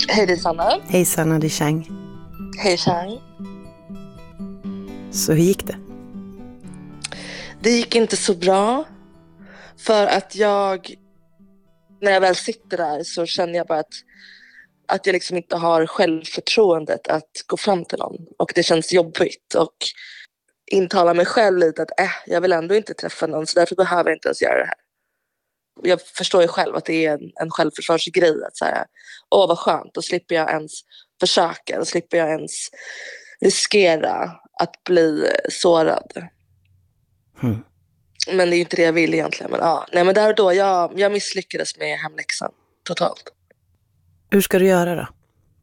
Hej, det är Sanna. Hej Sanna, det är Chang. Hej Chang. Så hur gick det? Det gick inte så bra. För att när jag väl sitter där så känner jag bara att jag liksom inte har självförtroendet att gå fram till någon. Och det känns jobbigt. Och intala mig själv lite att jag vill ändå inte träffa någon, så därför behöver jag inte ens göra det här. Jag förstår ju själv att det är en självförsvarsgrej att säga, vad skönt, då slipper jag ens försöka, då slipper jag ens riskera att bli sårad. Men det är ju inte det jag vill egentligen. Men där och då, jag misslyckades med hemläxan totalt. Hur ska du göra då?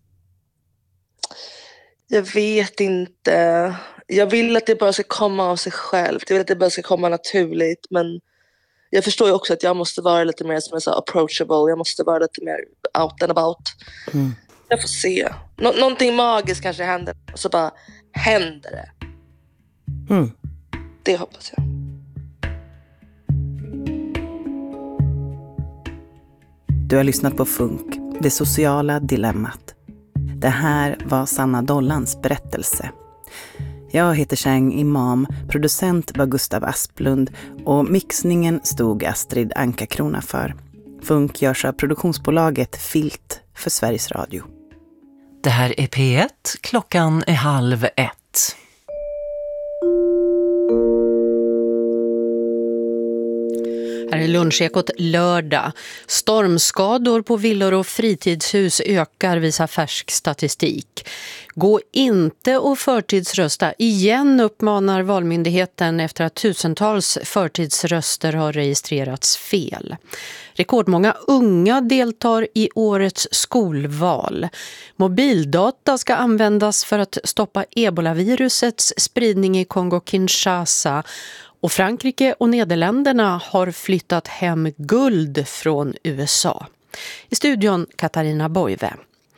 Jag vet inte. Jag vill att det bara ska komma av sig själv. Jag vill att det bara ska komma naturligt. Men jag förstår ju också att jag måste vara lite mer som jag sa, approachable. Jag måste vara lite mer out and about. Jag får se. Någonting magiskt kanske händer. Och så bara händer det. Det hoppas jag. Du har lyssnat på Funk, det sociala dilemmat. Det här var Sanna Dollans berättelse. Jag heter Chang Imam, producent var Gustav Asplund och mixningen stod Astrid Anka-Krona för. Funk görs av produktionsbolaget Filt för Sveriges Radio. Det här är P1, klockan är 12:30. Här är Lunchekot lördag. Stormskador på villor och fritidshus ökar, visar färsk statistik. Gå inte och förtidsrösta igen, uppmanar Valmyndigheten efter att tusentals förtidsröster har registrerats fel. Rekordmånga unga deltar i årets skolval. Mobildata ska användas för att stoppa ebolavirusets spridning i Kongo-Kinshasa. Och Frankrike och Nederländerna har flyttat hem guld från USA. I studion Katarina Boive.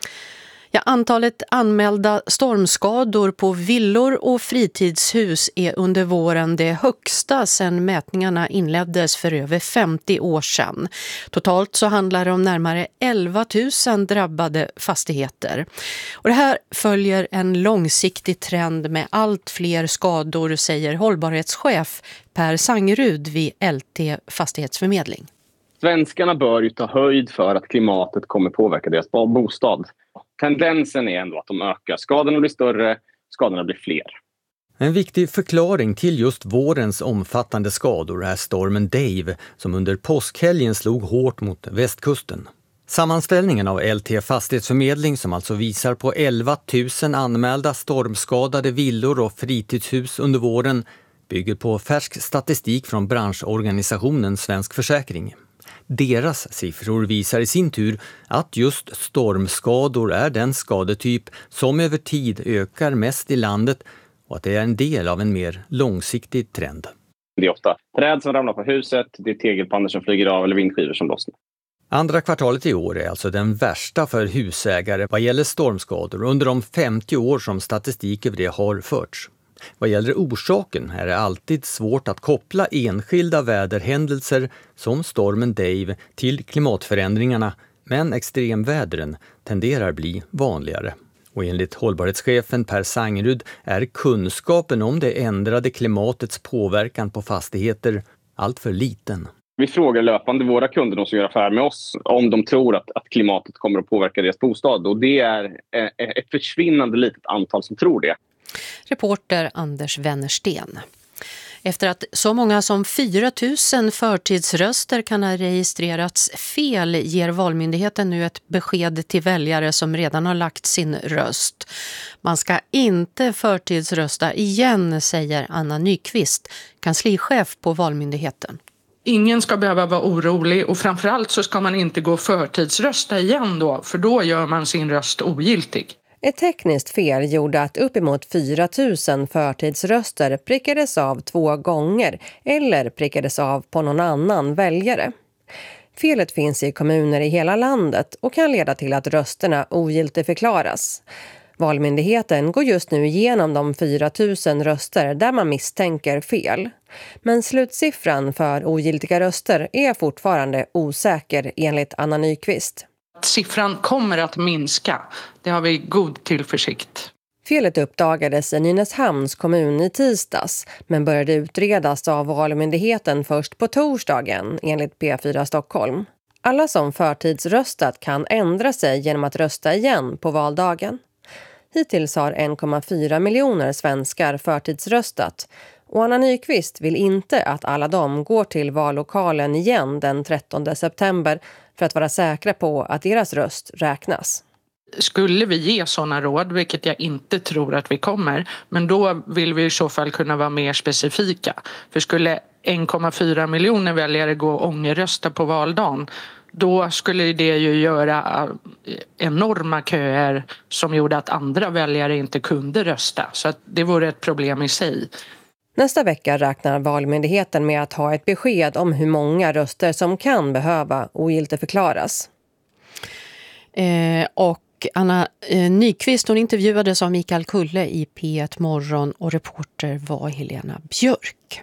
Antalet anmälda stormskador på villor och fritidshus är under våren det högsta sedan mätningarna inleddes för över 50 år sedan. Totalt så handlar det om närmare 11 000 drabbade fastigheter. Och det här följer en långsiktig trend med allt fler skador, säger hållbarhetschef Per Sangerud vid LT Fastighetsförmedling. Svenskarna bör ju ta höjd för att klimatet kommer påverka deras bostad. Tendensen är ändå att de ökar. Skadorna blir större, skadorna blir fler. En viktig förklaring till just vårens omfattande skador är stormen Dave som under påskhelgen slog hårt mot västkusten. Sammanställningen av LT Fastighetsförmedling, som alltså visar på 11 000 anmälda stormskadade villor och fritidshus under våren, bygger på färsk statistik från branschorganisationen Svensk Försäkring. Deras siffror visar i sin tur att just stormskador är den skadetyp som över tid ökar mest i landet och att det är en del av en mer långsiktig trend. Det är ofta träd som ramlar på huset, det är tegelpannor som flyger av eller vindskivor som lossnar. Andra kvartalet i år är alltså den värsta för husägare vad gäller stormskador under de 50 år som statistik över det har förts. Vad gäller orsaken är det alltid svårt att koppla enskilda väderhändelser som stormen Dave till klimatförändringarna, men extremvädren tenderar bli vanligare. Och enligt hållbarhetschefen Per Sangerud är kunskapen om det ändrade klimatets påverkan på fastigheter allt för liten. Vi frågar löpande våra kunder som gör affär med oss om de tror att klimatet kommer att påverka deras bostad, och det är ett försvinnande litet antal som tror det. Reporter Anders Wennersten. Efter att så många som 4 000 förtidsröster kan ha registrerats fel ger Valmyndigheten nu ett besked till väljare som redan har lagt sin röst. Man ska inte förtidsrösta igen, säger Anna Nyqvist, kanslichef på Valmyndigheten. Ingen ska behöva vara orolig, och framförallt så ska man inte gå förtidsrösta igen då, för då gör man sin röst ogiltig. Ett tekniskt fel gjorde att uppemot 4 000 förtidsröster prickades av 2 gånger eller prickades av på någon annan väljare. Felet finns i kommuner i hela landet och kan leda till att rösterna ogiltigförklaras. Valmyndigheten går just nu igenom de 4 000 röster där man misstänker fel. Men slutsiffran för ogiltiga röster är fortfarande osäker enligt Anna Nyqvist. Siffran kommer att minska. Det har vi god tillförsikt. Felet uppdagades i Nynäshamns kommun i tisdags men började utredas av Valmyndigheten först på torsdagen enligt P4 Stockholm. Alla som förtidsröstat kan ändra sig genom att rösta igen på valdagen. Hittills har 1,4 miljoner svenskar förtidsröstat och Anna Nyqvist vill inte att alla de går till vallokalen igen den 13 september för att vara säkra på att deras röst räknas. Skulle vi ge sådana råd, vilket jag inte tror att vi kommer, men då vill vi i så fall kunna vara mer specifika. För skulle 1,4 miljoner väljare gå och ångerrösta på valdagen, då skulle det ju göra enorma köer som gjorde att andra väljare inte kunde rösta. Så att det vore ett problem i sig. Nästa vecka räknar Valmyndigheten med att ha ett besked om hur många röster som kan behöva ogiltigförklaras. Och Anna Nyqvist, hon intervjuades av Mikael Kulle i P1 Morgon och reporter var Helena Björk.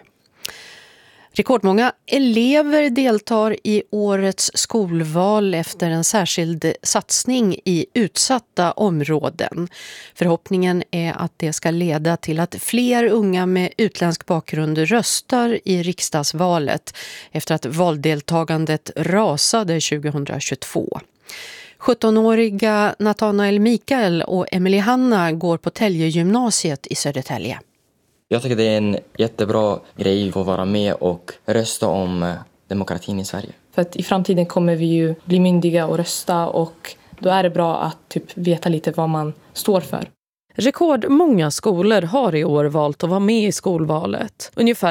Rekordmånga elever deltar i årets skolval efter en särskild satsning i utsatta områden. Förhoppningen är att det ska leda till att fler unga med utländsk bakgrund röstar i riksdagsvalet efter att valdeltagandet rasade 2022. 17-åriga Nathanael Mikael och Emily Hanna går på Täljegymnasiet i Södertälje. Jag tycker det är en jättebra grej att få vara med och rösta om demokratin i Sverige. För att i framtiden kommer vi ju bli myndiga och rösta och då är det bra att veta lite vad man står för. Rekordmånga skolor har i år valt att vara med i skolvalet. Ungefär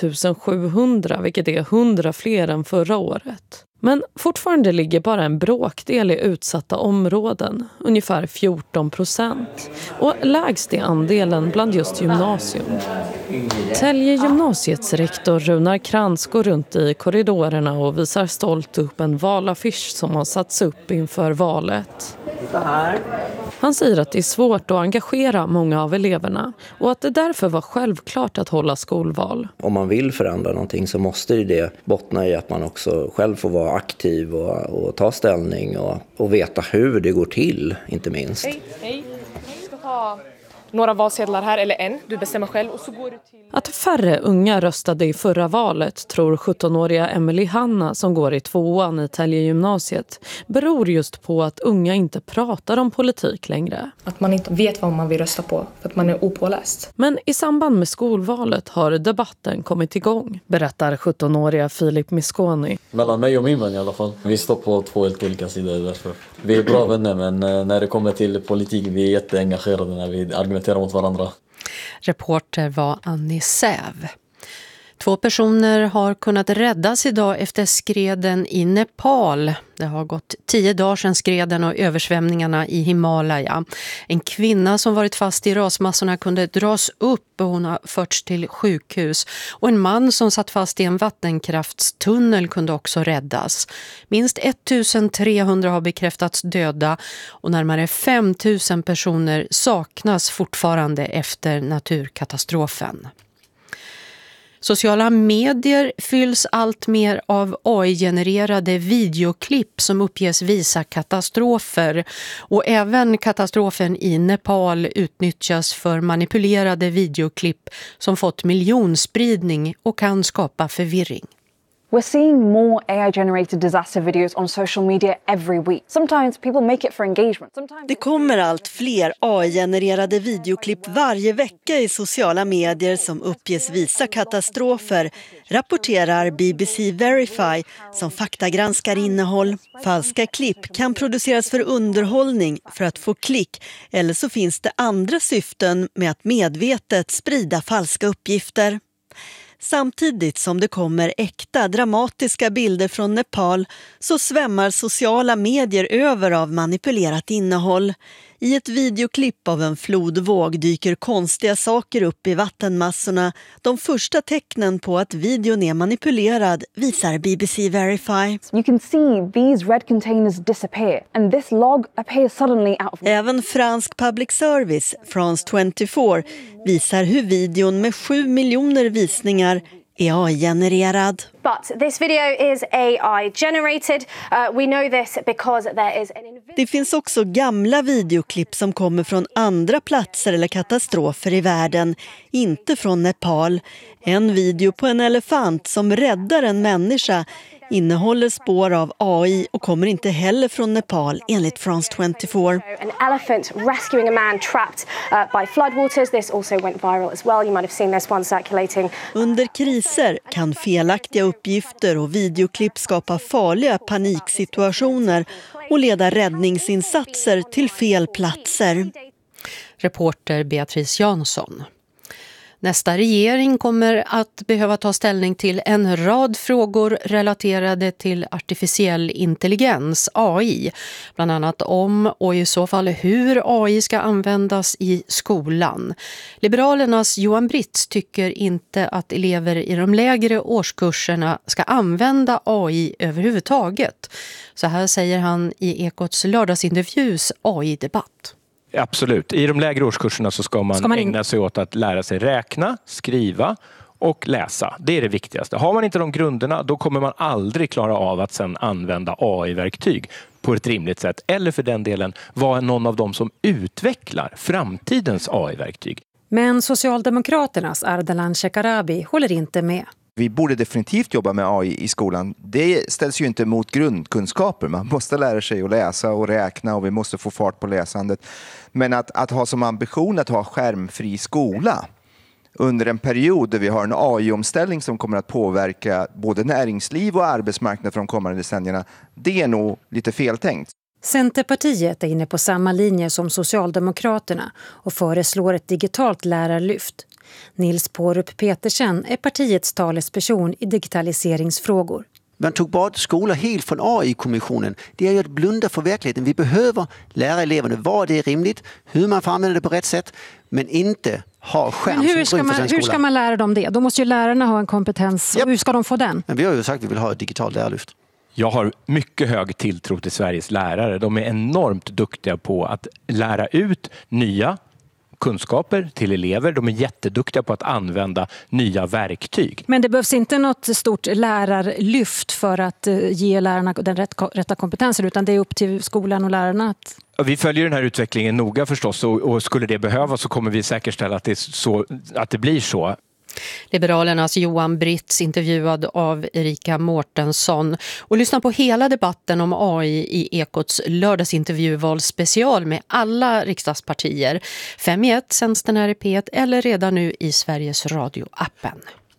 1700, vilket är 100 fler än förra året. Men fortfarande ligger bara en bråkdel i utsatta områden, ungefär 14%. Och lägst är andelen bland just gymnasium. Täljegymnasiets rektor Runar Krantz går runt i korridorerna och visar stolt upp en valaffisch som har satts upp inför valet. Han säger att det är svårt att engagera många av eleverna och att det därför var självklart att hålla skolval. Om man vill förändra någonting så måste det bottna i att man också själv får vara aktiv och ta ställning och veta hur det går till, inte minst. Hej. Vi ska ta några valsedlar här, eller en. Du bestämmer själv och så går du till... Att färre unga röstade i förra valet tror 17-åriga Emily Hanna som går i 2:an i Täljegymnasiet beror just på att unga inte pratar om politik längre. Att man inte vet vad man vill rösta på för att man är opåläst. Men i samband med skolvalet har debatten kommit igång, berättar 17-åriga Filip Misconi. Mellan mig och min vän i alla fall. Vi står på 2 helt olika sidor därför. Vi är bra vänner men när det kommer till politik vi är jätteengagerade när vi argumenterar mot varandra. Reporter var Annie Säv. 2 personer har kunnat räddas idag efter skreden i Nepal. Det har gått 10 dagar sedan skreden och översvämningarna i Himalaya. En kvinna som varit fast i rasmassorna kunde dras upp och hon har förts till sjukhus. Och en man som satt fast i en vattenkraftstunnel kunde också räddas. Minst 1300 har bekräftats döda och närmare 5000 personer saknas fortfarande efter naturkatastrofen. Sociala medier fylls allt mer av AI-genererade videoklipp som uppges visa katastrofer. Och även katastrofen i Nepal utnyttjas för manipulerade videoklipp som fått miljonspridning och kan skapa förvirring. We're seeing more AI-generated disaster videos on social media every week. Sometimes people make it for engagement. Det kommer allt fler AI-genererade videoklipp varje vecka i sociala medier som uppges visa katastrofer, rapporterar BBC Verify som faktagranskar innehåll. Falska klipp kan produceras för underhållning för att få klick eller så finns det andra syften med att medvetet sprida falska uppgifter. Samtidigt som det kommer äkta dramatiska bilder från Nepal så svämmar sociala medier över av manipulerat innehåll. I ett videoklipp av en flodvåg dyker konstiga saker upp i vattenmassorna. De första tecknen på att videon är manipulerad visar BBC Verify. You can see these red containers disappear and this log appears suddenly out of... Även fransk public service, France 24, visar hur videon med 7 miljoner visningar är AI-genererad. But this video is AI generated. We know this because there is Det finns också gamla videoklipp som kommer från andra platser eller katastrofer i världen, inte från Nepal. En video på en elefant som räddar en människa innehåller spår av AI och kommer inte heller från Nepal enligt France 24. An elephant rescuing a man trapped by floodwaters. This also went viral as well. You might have seen this one circulating. Under kriser kan felaktiga uppgifter och videoklipp skapa farliga paniksituationer och leda räddningsinsatser till fel platser. Reporter Beatrice Jansson. Nästa regering kommer att behöva ta ställning till en rad frågor relaterade till artificiell intelligens, AI. Bland annat om och i så fall hur AI ska användas i skolan. Liberalernas Johan Britz tycker inte att elever i de lägre årskurserna ska använda AI överhuvudtaget. Så här säger han i Ekots lördagsintervjus AI-debatt. Absolut. I de lägre årskurserna så ska man ägna sig åt att lära sig räkna, skriva och läsa. Det är det viktigaste. Har man inte de grunderna, då kommer man aldrig klara av att sedan använda AI-verktyg på ett rimligt sätt. Eller för den delen vara någon av dem som utvecklar framtidens AI-verktyg. Men Socialdemokraternas Ardalan Shekarabi håller inte med. Vi borde definitivt jobba med AI i skolan. Det ställs ju inte mot grundkunskaper. Man måste lära sig att läsa och räkna och vi måste få fart på läsandet. Men att ha som ambition att ha skärmfri skola under en period där vi har en AI-omställning som kommer att påverka både näringsliv och arbetsmarknad för de kommande decennierna, det är nog lite feltänkt. Centerpartiet är inne på samma linje som Socialdemokraterna och föreslår ett digitalt lärarlyft. Nils Pårup Petersen är partiets talesperson i digitaliseringsfrågor. Man tog bort skolan helt från AI-kommissionen. Det är ju att blunda för verkligheten. Vi behöver lära eleverna vad det är rimligt, hur man får använda det på rätt sätt, men inte ha skärm som grund för sin skola. Hur ska man lära dem det? Då måste ju lärarna ha en kompetens. Och hur ska de få den? Men vi har ju sagt att vi vill ha ett digitalt lärarlyft. Jag har mycket hög tilltro till Sveriges lärare. De är enormt duktiga på att lära ut nya kunskaper till elever. De är jätteduktiga på att använda nya verktyg. Men det behövs inte något stort lärarlyft för att ge lärarna den rätta kompetensen, utan det är upp till skolan och lärarna att... Vi följer den här utvecklingen noga förstås och skulle det behövas så kommer vi säkerställa att det blir så. Liberalernas Johan Britz intervjuad av Erika Mårtensson. Och lyssna på hela debatten om AI i Ekots lördagsintervjuval special med alla riksdagspartier. 5-1 sänds den här i P1 eller redan nu i Sveriges Radio-appen.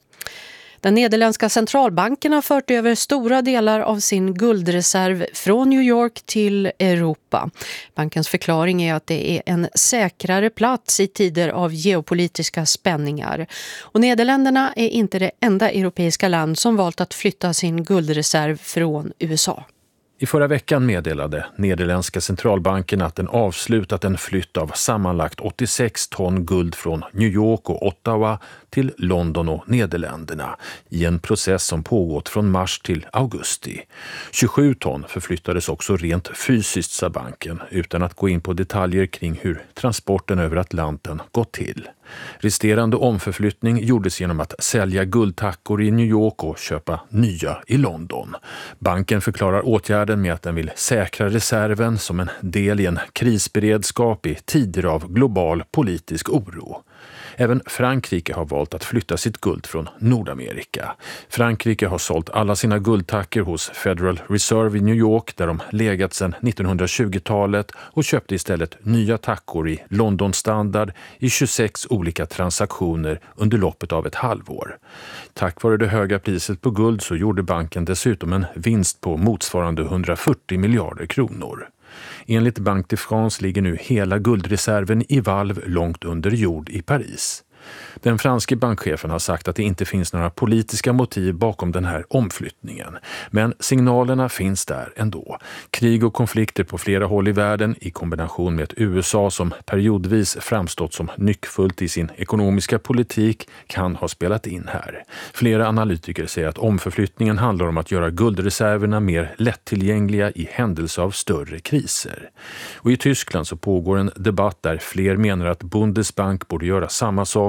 Den nederländska centralbanken har fört över stora delar av sin guldreserv från New York till Europa. Bankens förklaring är att det är en säkrare plats i tider av geopolitiska spänningar. Och Nederländerna är inte det enda europeiska land som valt att flytta sin guldreserv från USA. I förra veckan meddelade Nederländska centralbanken att den avslutat en flytt av sammanlagt 86 ton guld från New York och Ottawa till London och Nederländerna i en process som pågått från mars till augusti. 27 ton förflyttades också rent fysiskt, sa banken, utan att gå in på detaljer kring hur transporten över Atlanten gått till. Resterande omförflyttning gjordes genom att sälja guldtackor i New York och köpa nya i London. Banken förklarar åtgärden med att den vill säkra reserven som en del i en krisberedskap i tider av global politisk oro. Även Frankrike har valt att flytta sitt guld från Nordamerika. Frankrike har sålt alla sina guldtackor hos Federal Reserve i New York där de legat sedan 1920-talet och köpte istället nya tackor i London Standard i 26 olika transaktioner under loppet av ett halvår. Tack vare det höga priset på guld så gjorde banken dessutom en vinst på motsvarande 140 miljarder kronor. Enligt Banque de France ligger nu hela guldreserven i valv långt under jord i Paris. Den franske bankchefen har sagt att det inte finns några politiska motiv bakom den här omflyttningen. Men signalerna finns där ändå. Krig och konflikter på flera håll i världen i kombination med ett USA som periodvis framstått som nyckfullt i sin ekonomiska politik kan ha spelat in här. Flera analytiker säger att omförflyttningen handlar om att göra guldreserverna mer lättillgängliga i händelse av större kriser. Och i Tyskland så pågår en debatt där fler menar att Bundesbank borde göra samma sak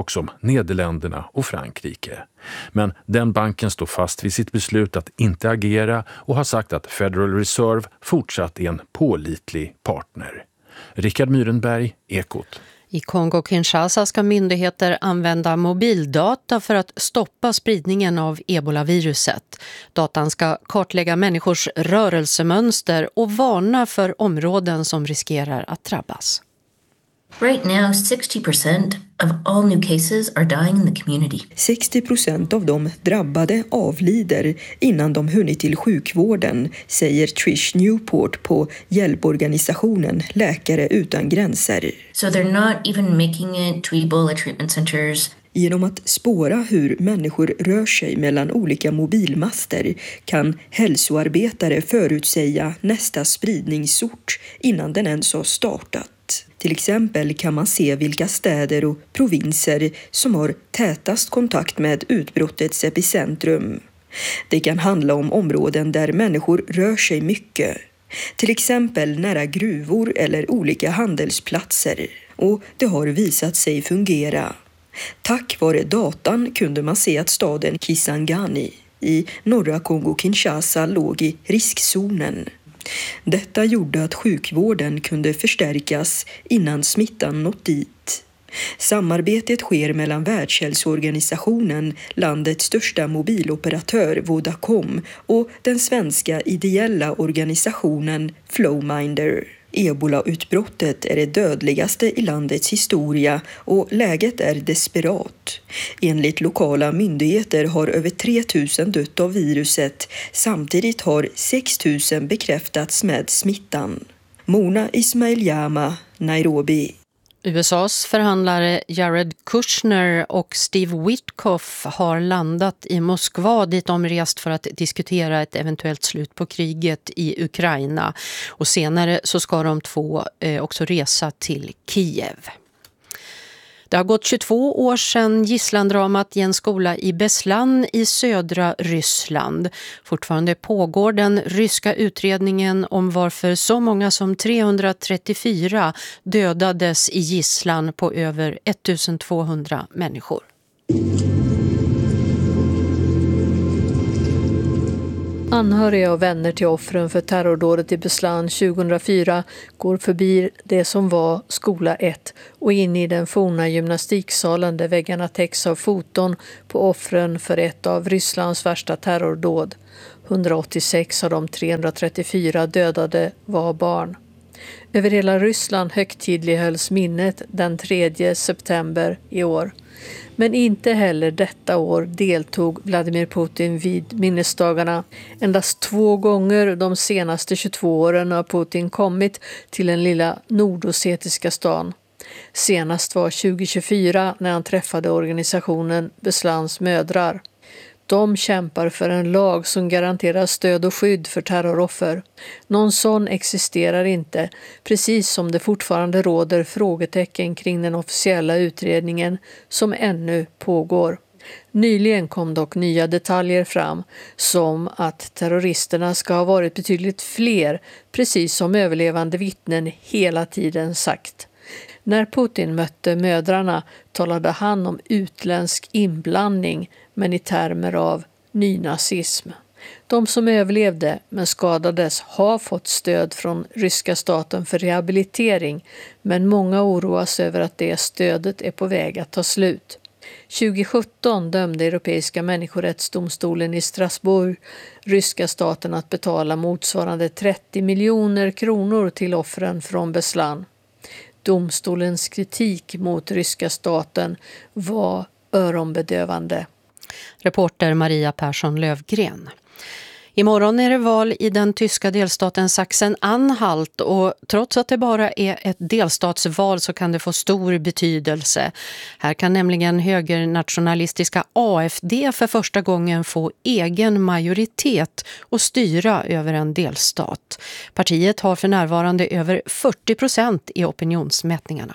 sak som Nederländerna och Frankrike. Men den banken står fast vid sitt beslut att inte agera och har sagt att Federal Reserve fortsatt är en pålitlig partner. Rickard Myrenberg, Ekot. I Kongo-Kinshasa ska myndigheter använda mobildata för att stoppa spridningen av ebolaviruset. Datan ska kartlägga människors rörelsemönster och varna för områden som riskerar att drabbas. Right now, 60% of all new cases are dying in the community. 60% av de drabbade avlider innan de hunnit till sjukvården, säger Trish Newport på hjälporganisationen Läkare utan gränser. So they're not even making it to Ebola treatment centers. Genom att spåra hur människor rör sig mellan olika mobilmaster kan hälsoarbetare förutsäga nästa spridningsort innan den ens har startat. Till exempel kan man se vilka städer och provinser som har tätast kontakt med utbrottets epicentrum. Det kan handla om områden där människor rör sig mycket. Till exempel nära gruvor eller olika handelsplatser. Och det har visat sig fungera. Tack vare datan kunde man se att staden Kisangani i norra Kongo-Kinshasa låg i riskzonen. Detta gjorde att sjukvården kunde förstärkas innan smittan nått dit. Samarbetet sker mellan Världshälsoorganisationen, landets största mobiloperatör Vodacom, och den svenska ideella organisationen Flowminder. Ebola-utbrottet är det dödligaste i landets historia och läget är desperat. Enligt lokala myndigheter har över 3000 dött av viruset. Samtidigt har 6000 bekräftats med smittan. Mona Ismail-Yama, Nairobi. USAs förhandlare Jared Kushner och Steve Witkoff har landat i Moskva dit de rest för att diskutera ett eventuellt slut på kriget i Ukraina. Och senare så ska de två också resa till Kiev. Det har gått 22 år sedan gisslandramat i en skola i Beslan i södra Ryssland. Fortfarande pågår den ryska utredningen om varför så många som 334 dödades i gisslan på över 1200 människor. Anhöriga och vänner till offren för terrordådet i Beslan 2004 går förbi det som var skola 1 och in i den forna gymnastiksalen där väggarna täcks av foton på offren för ett av Rysslands värsta terrordåd. 186 av de 334 dödade var barn. Över hela Ryssland högtidlighölls minnet den 3 september i år. Men inte heller detta år deltog Vladimir Putin vid minnesdagarna. Endast 2 gånger de senaste 22 åren har Putin kommit till den lilla nordossetiska stan. Senast var 2024 när han träffade organisationen Beslans mödrar. De kämpar för en lag som garanterar stöd och skydd för terroroffer. Någon sån existerar inte, precis som det fortfarande råder frågetecken kring den officiella utredningen som ännu pågår. Nyligen kom dock nya detaljer fram, som att terroristerna ska ha varit betydligt fler, precis som överlevande vittnen hela tiden sagt. När Putin mötte mödrarna talade han om utländsk inblandning, men i termer av nynazism. De som överlevde men skadades har fått stöd från ryska staten för rehabilitering, men många oroas över att det stödet är på väg att ta slut. 2017 dömde Europeiska människorättsdomstolen i Strasbourg ryska staten att betala motsvarande 30 miljoner kronor till offren från Beslan. Domstolens kritik mot ryska staten var öronbedövande. Reporter Maria Persson Lövgren. Imorgon är det val i den tyska delstaten Sachsen-Anhalt och trots att det bara är ett delstatsval så kan det få stor betydelse. Här kan nämligen högernationalistiska AfD för första gången få egen majoritet och styra över en delstat. Partiet har för närvarande över 40% i opinionsmätningarna.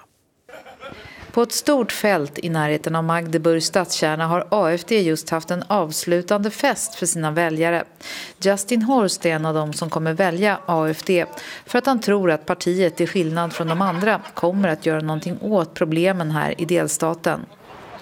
På ett stort fält i närheten av Magdeburgs stadskärna har AfD just haft en avslutande fest för sina väljare. Justin Horst är en av dem som kommer välja AfD för att han tror att partiet till skillnad från de andra kommer att göra någonting åt problemen här i delstaten.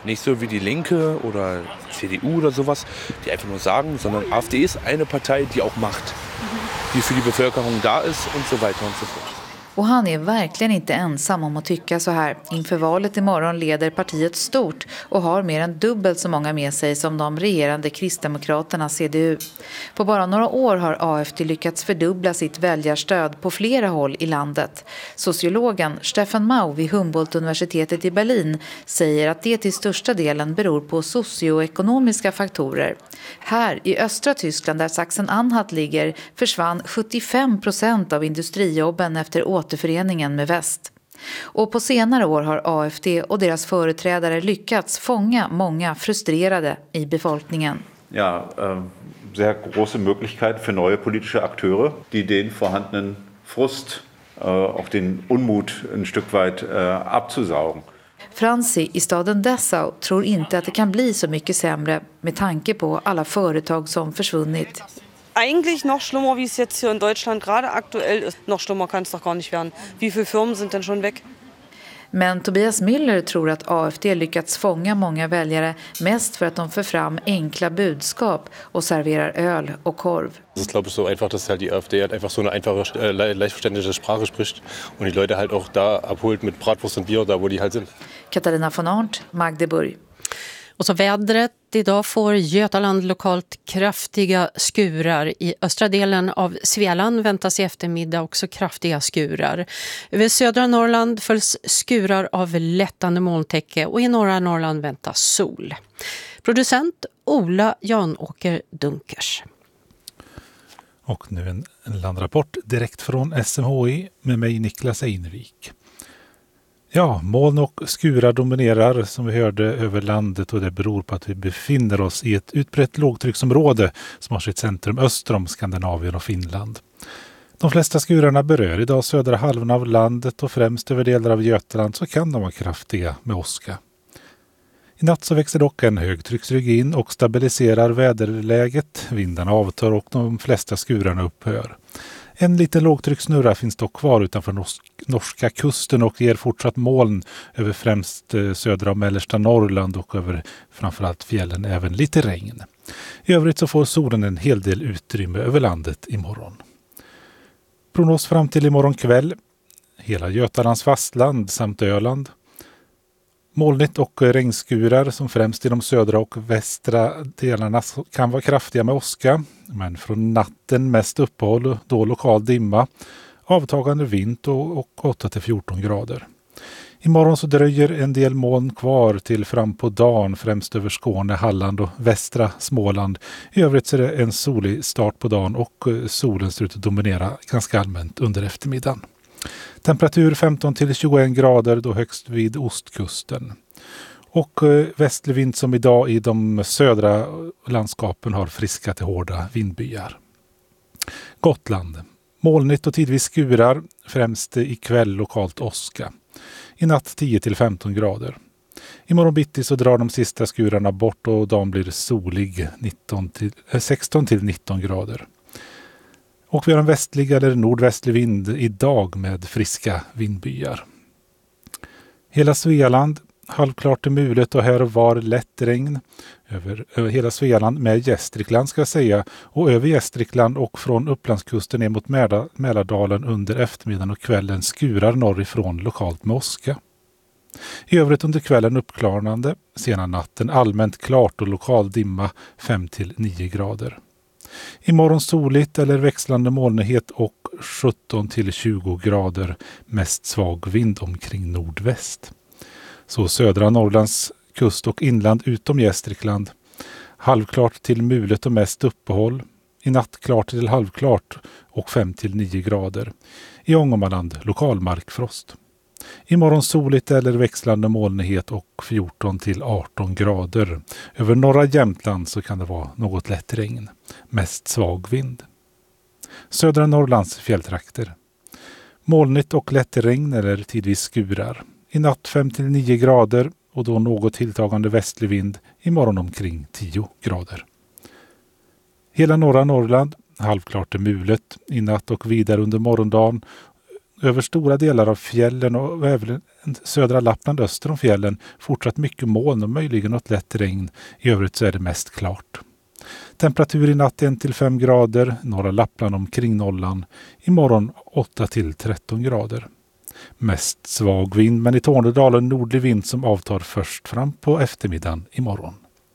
Nicht so wie die Linke oder CDU oder sowas, die einfach nur sagen, sondern AfD ist eine Partei, die auch macht, die für die Bevölkerung da ist und so weiter und so fort. Och han är verkligen inte ensam om att tycka så här. Inför valet imorgon leder partiet stort och har mer än dubbelt så många med sig som de regerande kristdemokraterna CDU. På bara några år har AfD lyckats fördubbla sitt väljarstöd på flera håll i landet. Sociologen Stefan Mau vid Humboldt-universitetet i Berlin säger att det till största delen beror på socioekonomiska faktorer. Här i östra Tyskland där Sachsen-Anhalt ligger försvann 75% av industrijobben efter återföreningen med väst. Och på senare år har AfD och deras företrädare lyckats fånga många frustrerade i befolkningen. Ja, sehr große Möglichkeit für neue politische Akteure, die den vorhandenen Frust, auch den Unmut ein Stück weit abzusaugen. Franzi i staden Dessau tror inte att det kan bli så mycket sämre med tanke på alla företag som försvunnit. Eigentlich noch schlimmer, wie es jetzt hier in Deutschland gerade aktuell ist. Noch schlimmer kann es doch gar nicht werden. Wie viele Firmen sind denn schon weg? Men Tobias Müller tror att AfD lyckats fånga många väljare mest för att de för fram enkla budskap och serverar öl och korv. Es ist, glaube ich, so einfach, dass halt die AfD halt einfach so eine einfache, leicht verständliche Sprache spricht und die Leute halt auch da abholt mit Bratwurst und Bier, da wo die halt sind. Katarina von Arndt, Magdeburg. Och så vädret. Idag får Götaland lokalt kraftiga skurar. I östra delen av Svealand väntas i eftermiddag också kraftiga skurar. Över södra Norrland följs skurar av lättande molntäcke och i norra Norrland väntas sol. Producent Ola Janåker Dunkers. Och nu en landrapport direkt från SMHI med mig Niklas Einvik. Ja, moln och skurar dominerar som vi hörde över landet och det beror på att vi befinner oss i ett utbrett lågtrycksområde som har sitt centrum öster om Skandinavien och Finland. De flesta skurarna berör idag södra halvan av landet och främst över delar av Götaland så kan de vara kraftiga med åska. I natt så växer dock en högtrycksrygg in och stabiliserar väderläget. Vindarna avtar och de flesta skurarna upphör. En liten lågtryckssnurra finns dock kvar utanför norska kusten och ger fortsatt moln över främst södra och mellersta Norrland och över framförallt fjällen även lite regn. I övrigt så får solen en hel del utrymme över landet imorgon. Prognos fram till imorgon kväll. Hela Götalands fastland samt Öland. Molnigt och regnskurar som främst i de södra och västra delarna kan vara kraftiga med åska. Men från natten mest uppehåll och då lokal dimma. Avtagande vind och 8-14 grader. Imorgon så dröjer en del moln kvar till fram på dagen främst över Skåne, Halland och västra Småland. I övrigt så är det en solig start på dagen och solen ser ut att dominera ganska allmänt under eftermiddagen. Temperatur 15-21 grader då högst vid ostkusten. Och västlig vind som idag i de södra landskapen har friska till hårda vindbyar. Gotland. Molnigt och tidvis skurar, främst ikväll lokalt åska. I natt 10-15 grader. Imorgon bitti så drar de sista skurarna bort och dagen blir solig 16-19 grader. Och vi har en västlig eller nordvästlig vind idag med friska vindbyar. Hela Svealand, halvklart till mulet och här och var lätt regn. Över hela Svealand med Gästrikland ska jag säga. Och över Gästrikland och från Upplandskusten ner mot Mälardalen under eftermiddagen och kvällen skurar norrifrån lokalt med åska. I övrigt under kvällen uppklarnande, sena natten allmänt klart och lokal dimma 5-9 grader. Imorgon soligt eller växlande molnighet och 17-20 grader, mest svag vind omkring nordväst. Så södra Norrlands kust och inland utom Gästrikland. Halvklart till mulet och mest uppehåll. I natt klart till halvklart och 5-9 grader. I Ångermanland lokal markfrost. Imorgon soligt eller växlande molnighet och 14-18 grader. Över norra Jämtland så kan det vara något lätt regn. Mest svag vind. Södra Norrlands fjälltrakter. Molnigt och lätt regn eller tidvis skurar. I natt 5-9 grader och då något tilltagande västlig vind. Imorgon omkring 10 grader. Hela norra Norrland halvklart till mulet. I natt och vidare under morgondagen Över stora delar av fjällen och även södra Lappland öster om fjällen fortsatt mycket moln och möjligen något lätt regn. I övrigt så är det mest klart. Temperatur i natt 1-5 grader, norra Lappland omkring nollan. Imorgon 8-13 grader. Mest svag vind, men i Tornedalen nordlig vind som avtar först fram på eftermiddagen imorgon.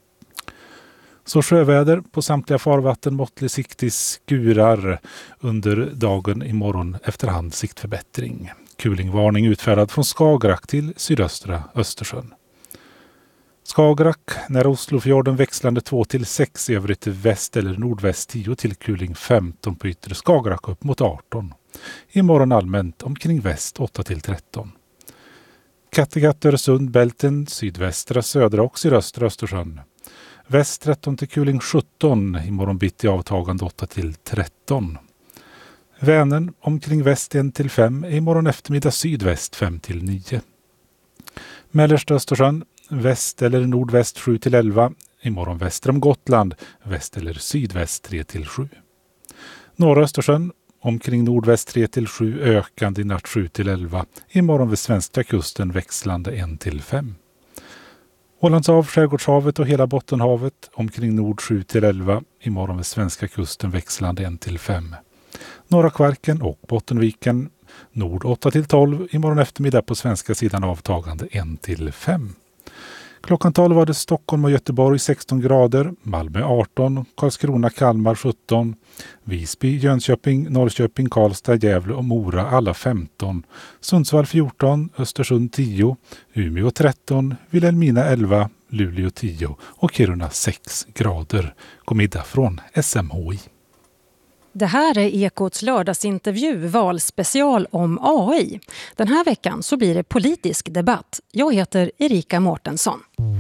Så sjöväder på samtliga farvatten, måttlig siktig skurar under dagen imorgon, efterhand siktförbättring. Kulingvarning utfärdad från Skagerrak till sydöstra Östersjön. Skagerrak, när Oslofjorden växlande 2-6, i övrigt till väst eller nordväst 10 till kuling 15 på yttre Skagerrak upp mot 18. Imorgon allmänt omkring väst 8-13. Kattegatt, Öresund, Bälten, sydvästra, södra och sydöstra Östersjön. Väst 13 till kuling 17, imorgon bitti avtagande 8-13. Vänern omkring väst 1-5, imorgon eftermiddag sydväst 5-9. Mellersta Östersjön, väst eller nordväst 7-11, imorgon väster om Gotland, väst eller sydväst 3-7. Norra Östersjön, omkring nordväst 3-7, ökande i natt 7-11, imorgon vid svenska kusten växlande 1-5. Ålandshav, Skärgårdshavet och hela Bottenhavet omkring nord 7-11, imorgon vid svenska kusten växlande 1-5. Norra Kvarken och Bottenviken nord 8-12, imorgon eftermiddag på svenska sidan avtagande 1-5. Klockan 12 var det Stockholm och Göteborg 16 grader, Malmö 18, Karlskrona, Kalmar 17, Visby, Jönköping, Norrköping, Karlstad, Gävle och Mora alla 15, Sundsvall 14, Östersund 10, Umeå 13, Vilhelmina 11, Luleå 10 och Kiruna 6 grader. God middag från SMHI. Det här är Ekots lördagsintervju, valspecial om AI. Den här veckan så blir det politisk debatt. Jag heter Erika Mårtensson.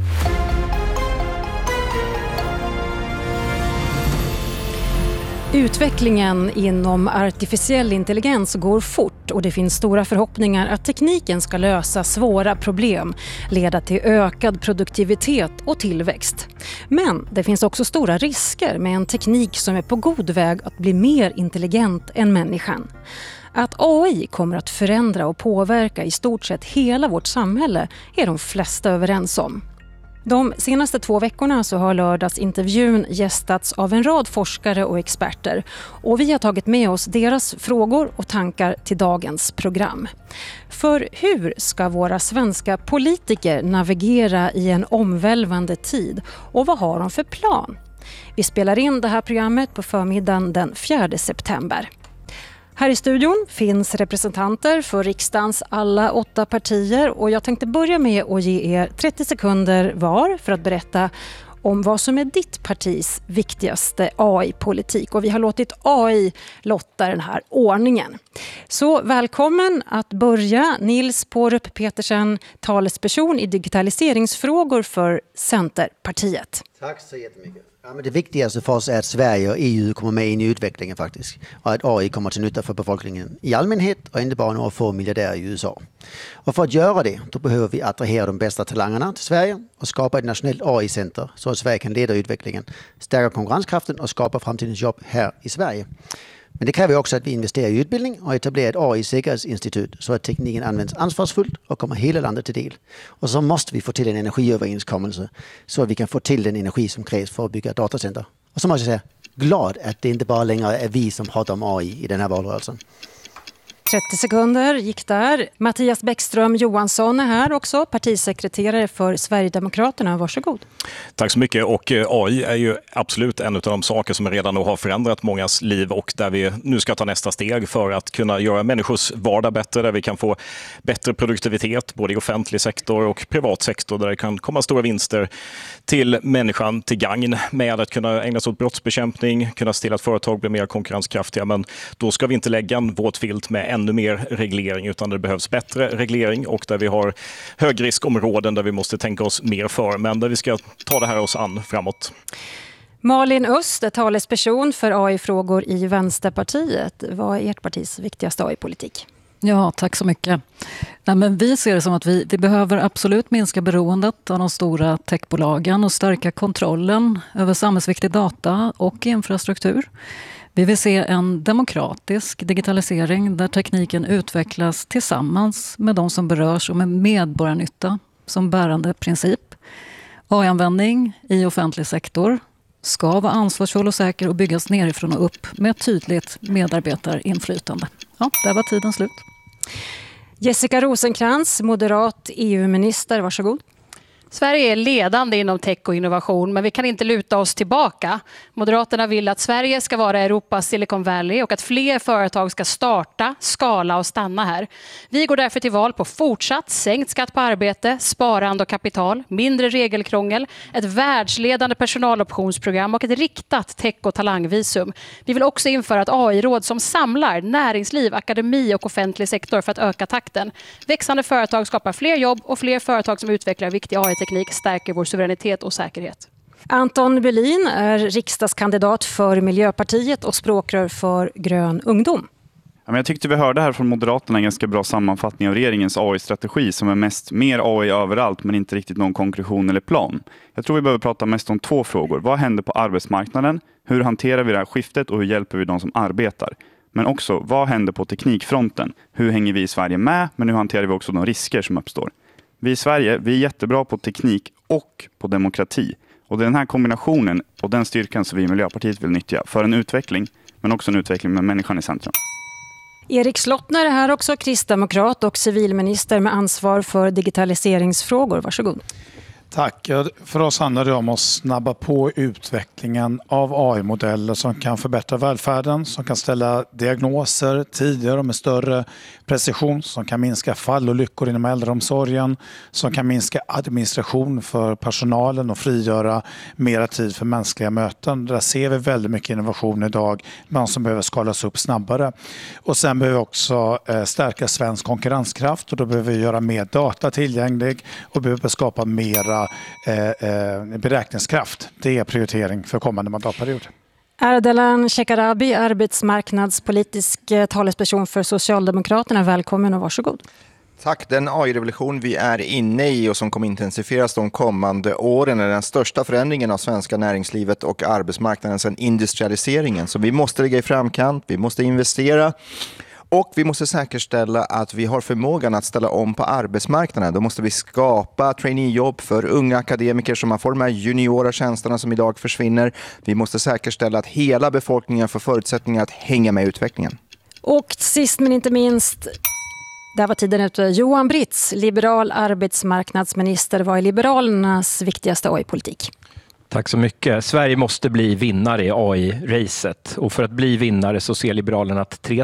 Utvecklingen inom artificiell intelligens går fort och det finns stora förhoppningar att tekniken ska lösa svåra problem, leda till ökad produktivitet och tillväxt. Men det finns också stora risker med en teknik som är på god väg att bli mer intelligent än människan. Att AI kommer att förändra och påverka i stort sett hela vårt samhälle är de flesta överens om. De senaste 2 veckorna så har lördagsintervjun gästats av en rad forskare och experter och vi har tagit med oss deras frågor och tankar till dagens program. För hur ska våra svenska politiker navigera i en omvälvande tid och vad har de för plan? Vi spelar in det här programmet på förmiddagen den 4 september. Här i studion finns representanter för riksdagens alla 8 partier och jag tänkte börja med att ge er 30 sekunder var för att berätta om vad som är ditt partis viktigaste AI-politik. Och vi har låtit AI lotta den här ordningen. Så välkommen att börja, Nils Pårup Petersen, talesperson i digitaliseringsfrågor för Centerpartiet. Tack så jättemycket. Ja, men det viktigaste för oss är att Sverige och EU kommer med in i utvecklingen faktiskt. Och att AI kommer till nytta för befolkningen i allmänhet och inte bara några få miljardärer i USA. Och för att göra det, då behöver vi attrahera de bästa talangerna till Sverige och skapa ett nationellt AI-center så att Sverige kan leda utvecklingen, stärka konkurrenskraften och skapa framtidens jobb här i Sverige. Men det kräver också att vi investerar i utbildning och etablerar ett AI-säkerhetsinstitut så att tekniken används ansvarsfullt och kommer hela landet till del. Och så måste vi få till en energiöverenskommelse så att vi kan få till den energi som krävs för att bygga datacenter. Och så måste jag säga, glad att det inte bara längre är vi som pratar om AI i den här valrörelsen. 30 sekunder gick där. Mattias Bäckström Johansson är här också, partisekreterare för Sverigedemokraterna. Varsågod. Tack så mycket. Och AI är ju absolut en av de saker som redan har förändrat mångas liv och där vi nu ska ta nästa steg för att kunna göra människors vardag bättre, där vi kan få bättre produktivitet både i offentlig sektor och privat sektor, där det kan komma stora vinster till människan till gagn med att kunna ägna sig åt brottsbekämpning, kunna se till att företag blir mer konkurrenskraftiga. Men då ska vi inte lägga en våt filt med ännu mer reglering, utan det behövs bättre reglering och där vi har högriskområden där vi måste tänka oss mer för, men där vi ska ta det här oss an framåt. Malin Öst är talesperson för AI-frågor i Vänsterpartiet. Vad är ert partis viktigaste AI-politik? Ja, tack så mycket. Nej, men vi ser det som att vi behöver absolut minska beroendet av de stora techbolagen och stärka kontrollen över samhällsviktig data och infrastruktur. Vi vill se en demokratisk digitalisering där tekniken utvecklas tillsammans med de som berörs och med medborgarnytta som bärande princip. AI-användning i offentlig sektor ska vara ansvarsfull och säker och byggas nerifrån och upp med tydligt medarbetarinflytande. Ja, där var tiden slut. Jessica Rosenkrantz, moderat EU-minister, varsågod. Sverige är ledande inom tech och innovation, men vi kan inte luta oss tillbaka. Moderaterna vill att Sverige ska vara Europas Silicon Valley och att fler företag ska starta, skala och stanna här. Vi går därför till val på fortsatt sänkt skatt på arbete, sparande och kapital, mindre regelkrångel, ett världsledande personaloptionsprogram och ett riktat tech- och talangvisum. Vi vill också införa ett AI-råd som samlar näringsliv, akademi och offentlig sektor för att öka takten. Växande företag skapar fler jobb och fler företag som utvecklar viktig AI-teknik stärker vår suveränitet och säkerhet. Anton Berlin är riksdagskandidat för Miljöpartiet och språkrör för Grön ungdom. Jag tyckte vi hörde här från Moderaterna en ganska bra sammanfattning av regeringens AI-strategi som är mest mer AI överallt men inte riktigt någon konkretion eller plan. Jag tror vi behöver prata mest om 2 frågor. Vad händer på arbetsmarknaden? Hur hanterar vi det här skiftet och hur hjälper vi de som arbetar? Men också, vad händer på teknikfronten? Hur hänger vi i Sverige med? Men hur hanterar vi också de risker som uppstår? Vi i Sverige, vi är jättebra på teknik och på demokrati. Och det är den här kombinationen och den styrkan som vi i Miljöpartiet vill nyttja för en utveckling, men också en utveckling med människan i centrum. Erik Slottner är här också, kristdemokrat och civilminister med ansvar för digitaliseringsfrågor. Varsågod. Tack. För oss handlar det om att snabba på utvecklingen av AI-modeller som kan förbättra välfärden, som kan ställa diagnoser tidigare och med större precision, som kan minska fallolyckor inom äldreomsorgen, som kan minska administration för personalen och frigöra mera tid för mänskliga möten. Där ser vi väldigt mycket innovation idag, men som behöver skalas upp snabbare. Och sen behöver vi också stärka svensk konkurrenskraft och då behöver vi göra mer data tillgänglig och behöver skapa mera beräkningskraft. Det är prioritering för kommande mandatperiod. Ardalan Shekarabi, arbetsmarknadspolitisk talesperson för Socialdemokraterna. Välkommen och varsågod. Tack. Den AI-revolution vi är inne i och som kommer intensifieras de kommande åren är den största förändringen av svenska näringslivet och arbetsmarknaden sedan industrialiseringen. Så vi måste ligga i framkant, vi måste investera. Och vi måste säkerställa att vi har förmågan att ställa om på arbetsmarknaden. Då måste vi skapa traineejobb för unga akademiker som man får de här juniora tjänsterna som idag försvinner. Vi måste säkerställa att hela befolkningen får förutsättningar att hänga med i utvecklingen. Och sist men inte minst, där var tiden ute. Johan Britz, liberal arbetsmarknadsminister. Vad är Liberalernas viktigaste AI-politik? Tack så mycket. Sverige måste bli vinnare i AI-racet. Och för att bli vinnare så ser Liberalerna att 3